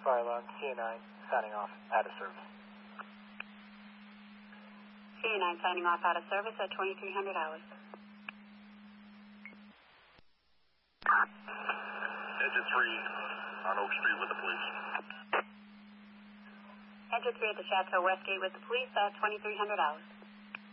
fire alarm, CA9, signing off, out of service. CA9 signing off out of service at 2300 hours. Engine 3 on Oak Street with the police. Engine 3 at the Chateau Westgate with the police at 2300 hours.